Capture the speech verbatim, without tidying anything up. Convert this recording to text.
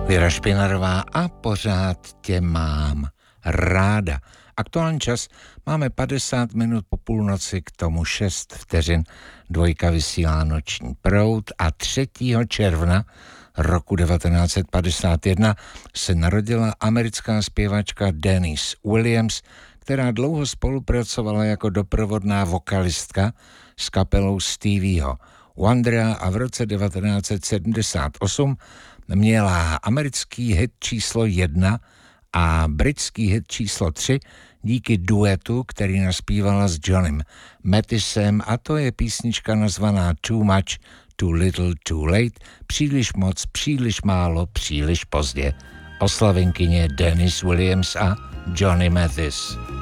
Věra Špinarová a pořád tě mám ráda. Aktuální čas máme padesát minut po půlnoci, k tomu šest vteřin. Dvojka vysílá Noční proud a třetího června roku devatenáct set padesát jedna se narodila americká zpěvačka Denise Williams, která dlouho spolupracovala jako doprovodná vokalistka s kapelou Stevieho Wondera a v roce devatenáct set sedmdesát osm měla americký hit číslo jedna a britský hit číslo tři díky duetu, který naspívala s Johnnym Mathisem, a to je písnička nazvaná Too Much, Too Little, Too Late, příliš moc, příliš málo, příliš pozdě. Oslavenkyně Denise Williams a Johnny Mathis.